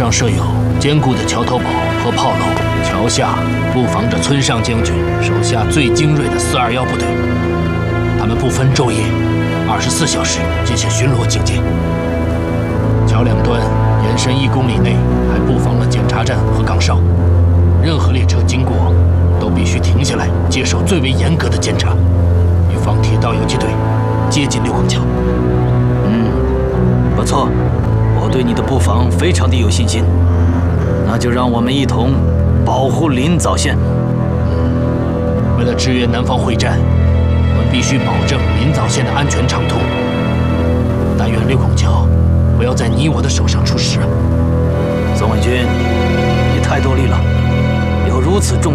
上设有坚固的桥头堡和炮楼，桥下布防着村上将军手下最精锐的421部队，他们不分昼夜，24小时进行巡逻警戒。桥两端延伸1公里内还布防了检查站和岗哨，任何列车经过都必须停下来接受最为严格的检查，以防铁道游击队接近六孔桥。 不错，我对你的布防非常的有信心。那就让我们一同保护临枣县。 为了支援南方会战，我们必须保证临枣县的安全畅通。但愿六孔桥不要在你我的手上出事啊！ 宋伟军，你太多虑了，有如此重